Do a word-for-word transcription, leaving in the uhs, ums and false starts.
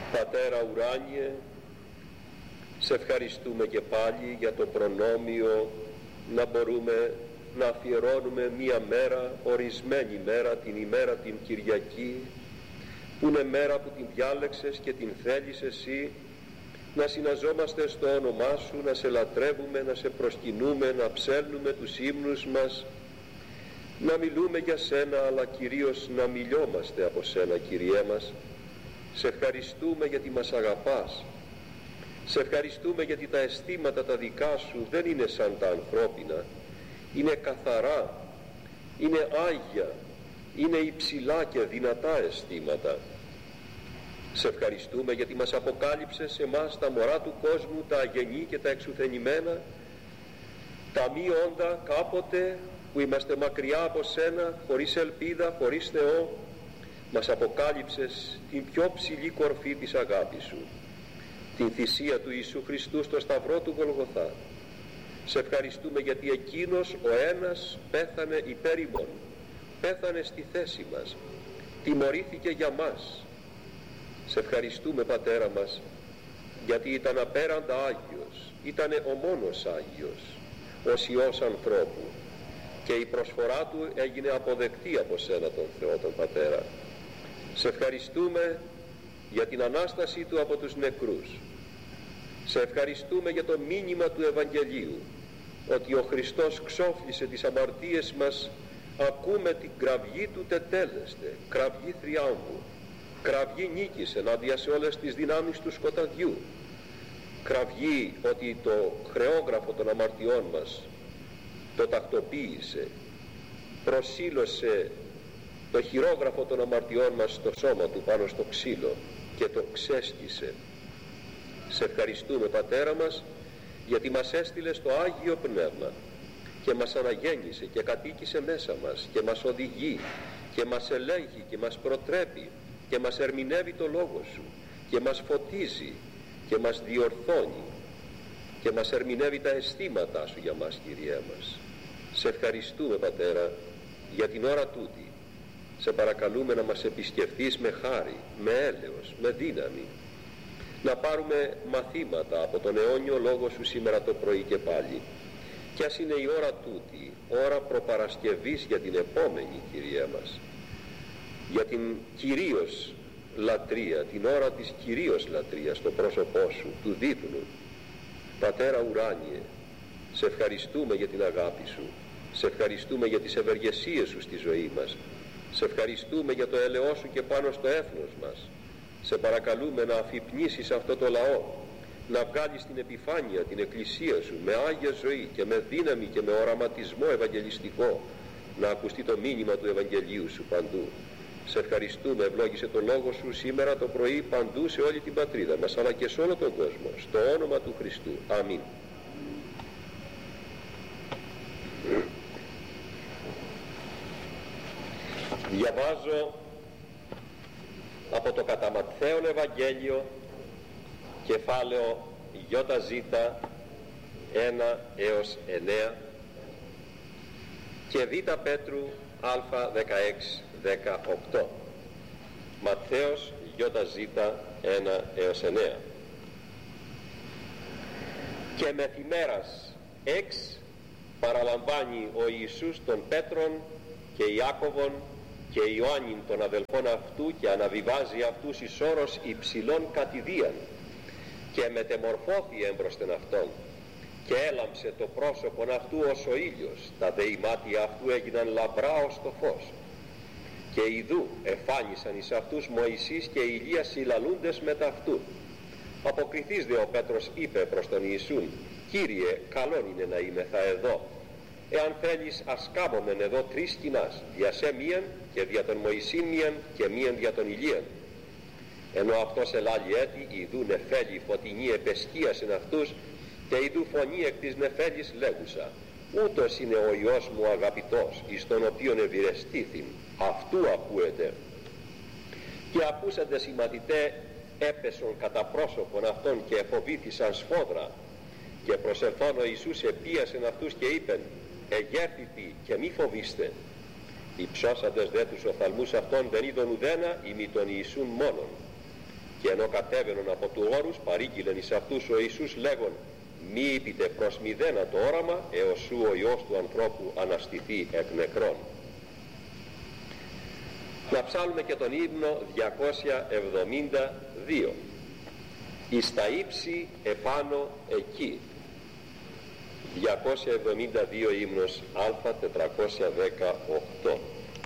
Πατέρα ουράνιε, σε ευχαριστούμε και πάλι για το προνόμιο να μπορούμε να αφιερώνουμε μία μέρα, ορισμένη μέρα, την ημέρα την Κυριακή, που είναι μέρα που την διάλεξες και την θέλεις εσύ, να συναζόμαστε στο όνομά σου, να σε λατρεύουμε, να σε προσκυνούμε, να ψέλνουμε τους ύμνους μας, να μιλούμε για σένα, αλλά κυρίως να μιλιόμαστε από σένα, Κυριέ μας. Σε ευχαριστούμε γιατί μας αγαπάς. Σε ευχαριστούμε γιατί τα αισθήματα τα δικά σου δεν είναι σαν τα ανθρώπινα. Είναι καθαρά, είναι άγια, είναι υψηλά και δυνατά αισθήματα. Σε ευχαριστούμε γιατί μας αποκάλυψες σε εμάς τα μωρά του κόσμου, τα αγενή και τα εξουθενημένα, τα μη όντα κάποτε που είμαστε μακριά από σένα, χωρίς ελπίδα, χωρίς Θεό. Μας αποκάλυψες την πιο ψηλή κορφή της αγάπης σου, την θυσία του Ιησού Χριστού στο σταυρό του Γολγοθά. Σε ευχαριστούμε γιατί εκείνος ο ένας πέθανε υπέρ ημών, πέθανε στη θέση μας, τιμωρήθηκε για μας. Σε ευχαριστούμε, Πατέρα μας, γιατί ήταν απέραντα Άγιος, ήταν ο μόνος Άγιος, ως Υιός ανθρώπου, και η προσφορά του έγινε αποδεκτή από σένα τον Θεό τον Πατέρα. Σε ευχαριστούμε για την Ανάστασή του από τους νεκρούς. Σε ευχαριστούμε για το μήνυμα του Ευαγγελίου, ότι ο Χριστός ξόφλησε τις αμαρτίες μας. Ακούμε την κραυγή του τετέλεστε, κραυγή θριάμβου, κραυγή νίκης ενάντια σε όλες τις δυνάμεις του σκοταδιού, κραυγή ότι το χρεόγραφο των αμαρτιών μας το τακτοποίησε, προσήλωσε το χειρόγραφο των αμαρτιών μας στο σώμα του πάνω στο ξύλο και το ξέσκησε. Σε ευχαριστούμε, Πατέρα μας, γιατί μας έστειλε στο Άγιο Πνεύμα και μας αναγέννησε και κατοίκησε μέσα μας και μας οδηγεί και μας ελέγχει και μας προτρέπει και μας ερμηνεύει το Λόγο σου και μας φωτίζει και μας διορθώνει και μας ερμηνεύει τα αισθήματά σου για μας, Κυριέ μας. Σε ευχαριστούμε, Πατέρα, για την ώρα τούτη. Σε παρακαλούμε να μας επισκεφθείς με χάρη, με έλεος, με δύναμη, να πάρουμε μαθήματα από τον αιώνιο Λόγο σου σήμερα το πρωί και πάλι. Κι ας είναι η ώρα τούτη, ώρα προπαρασκευής για την επόμενη, Κυριέ μας, για την κυρίως λατρεία, την ώρα της κυρίως λατρείας στο πρόσωπό σου, του δείπνου. Πατέρα ουράνιε, σε ευχαριστούμε για την αγάπη σου, σε ευχαριστούμε για τις ευεργεσίες σου στη ζωή μας, σε ευχαριστούμε για το έλεό σου και πάνω στο έθνος μας. Σε παρακαλούμε να αφυπνήσεις αυτό το λαό, να βγάλεις την επιφάνεια την εκκλησία σου με άγια ζωή και με δύναμη και με οραματισμό ευαγγελιστικό, να ακουστεί το μήνυμα του Ευαγγελίου σου παντού. Σε ευχαριστούμε, ευλόγησε το Λόγο σου σήμερα το πρωί παντού σε όλη την πατρίδα μας, αλλά και σε όλο τον κόσμο, στο όνομα του Χριστού. Αμήν. Διαβάζω από το κατά Ματθαίον Ευαγγέλιο, κεφάλαιο ΙΖ ένα έως εννέα και Β Πέτρου Α δεκαέξι δεκαοκτώ. Ματθαίος ΙΖ ένα έως εννέα. Και μεθημέρας έξ παραλαμβάνει ο Ιησούς τον Πέτρον και Ιάκωβον και Ιωάννην των αδελφών αυτού και αναβιβάζει αυτούς εις όρος υψηλών κατηδίαν και μετεμορφώθη έμπροσθεν αυτόν και έλαμψε το πρόσωπον αυτού ως ο ήλιος, τα δε μάτια αυτού έγιναν λαμπρά ως το φως και ιδού εφάνισαν εις αυτούς Μωυσής και Ηλίας συλλαλούντες μετ' αυτού. Αποκριθείς δε ο Πέτρος είπε προς τον Ιησούν, Κύριε, καλόν είναι να είμεθα εδώ. Εάν θέλεις ας κάμωμεν εδώ τρεις σκηνάς, δια σε μίαν και δια τον Μωυσήν μίαν και μίαν δια τον Ηλίαν. Ενώ αυτός ελάλη έτη, ιδού νεφέλη φωτεινή επεσκίασεν αυτούς και ιδού φωνή εκ της νεφέλης λέγουσα, ούτως είναι ο Υιός μου αγαπητός, εις τον οποίον ευηρεστήθην, αυτού ακούετε. Και ακούσαντες οι μαθηταί έπεσον κατά πρόσωπον αυτών και εφοβήθησαν σφόδρα, και προσελθόν ο Ιησούς επίασεν αυτούς και είπεν, εγέρθητη και μη φοβήστε. Υψώσαντες δε τους οφθαλμούς αυτών δεν είδον ουδένα ημί τον Ιησούν μόνον. Και ενώ κατέβαινον από του όρους, παρήγγειλεν εις αυτούς ο Ιησούς λέγον, μη είπετε προς μηδένα το όραμα, έως σου ο Υιός του ανθρώπου αναστηθεί εκ νεκρών. Να ψάλουμε και τον ύμνο διακόσια εβδομήντα δύο. Εις τα ύψη επάνω εκεί. διακόσια εβδομήντα δύο ύμνος Α τετρακόσια δεκαοκτώ.